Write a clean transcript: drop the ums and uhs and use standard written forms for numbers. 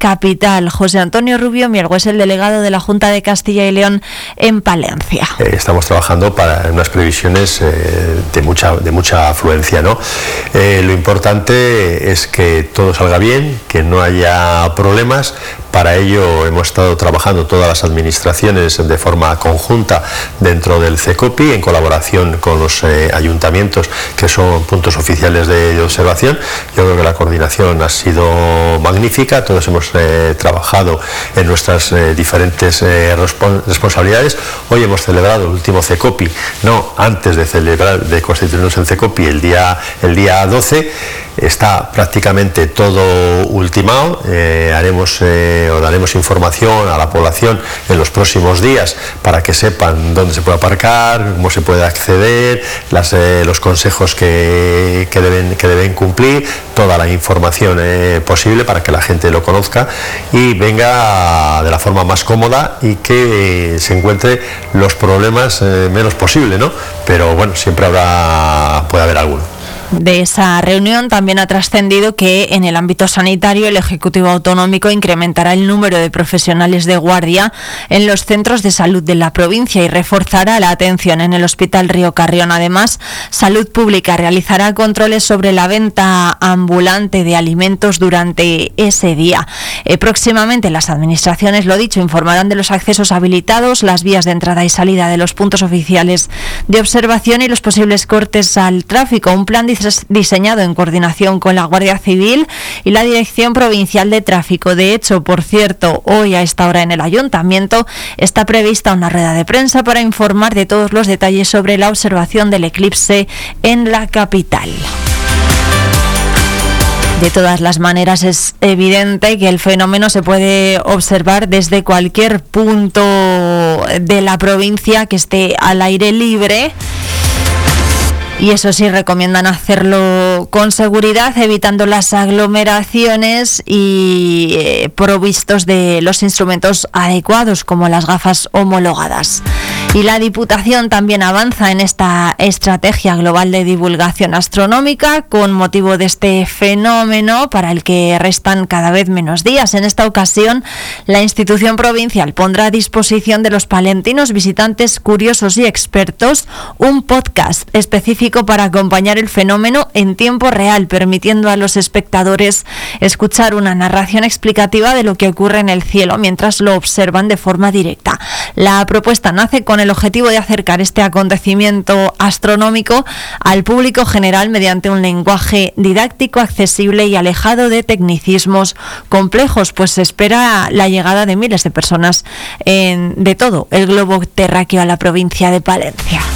capital. José Antonio Rubio Mielgo es el delegado de la Junta de Castilla y León en Palencia. Estamos trabajando para unas previsiones de mucha afluencia, ¿no? Lo importante es que todo salga bien, que no haya problemas. Para ello hemos estado trabajando todas las administraciones de forma conjunta dentro del CECOPI, en colaboración con los ayuntamientos, que son puntos oficiales de observación. Yo creo que la coordinación ha sido magnífica, todos hemos trabajado en nuestras diferentes responsabilidades. Hoy hemos celebrado el último CECOPI, no antes de constituirnos en CECOPI, el día 12. Está prácticamente todo ultimado. Daremos información a la población en los próximos días para que sepan dónde se puede aparcar, cómo se puede acceder, los consejos que deben cumplir, toda la información posible para que la gente lo conozca y venga de la forma más cómoda y que se encuentre los problemas menos posible, ¿no? Pero bueno, siempre puede haber alguno. De esa reunión también ha trascendido que en el ámbito sanitario el Ejecutivo Autonómico incrementará el número de profesionales de guardia en los centros de salud de la provincia y reforzará la atención en el Hospital Río Carrión. Además, Salud Pública realizará controles sobre la venta ambulante de alimentos durante ese día. Próximamente las administraciones, lo dicho, informarán de los accesos habilitados, las vías de entrada y salida de los puntos oficiales de observación y los posibles cortes al tráfico. Un plan diseñado en coordinación con la Guardia Civil y la Dirección Provincial de Tráfico. De hecho, por cierto, hoy a esta hora en el Ayuntamiento está prevista una rueda de prensa para informar de todos los detalles sobre la observación del eclipse en la capital. De todas las maneras, es evidente que el fenómeno se puede observar desde cualquier punto de la provincia que esté al aire libre. Y eso sí, recomiendan hacerlo con seguridad, evitando las aglomeraciones y provistos de los instrumentos adecuados, como las gafas homologadas. Y la Diputación también avanza en esta estrategia global de divulgación astronómica con motivo de este fenómeno para el que restan cada vez menos días. En esta ocasión, la institución provincial pondrá a disposición de los palentinos, visitantes, curiosos y expertos un podcast específico para acompañar el fenómeno en tiempo real, permitiendo a los espectadores escuchar una narración explicativa de lo que ocurre en el cielo mientras lo observan de forma directa. La propuesta nace con el objetivo de acercar este acontecimiento astronómico al público general mediante un lenguaje didáctico, accesible y alejado de tecnicismos complejos, pues se espera la llegada de miles de personas de todo el globo terráqueo a la provincia de Palencia.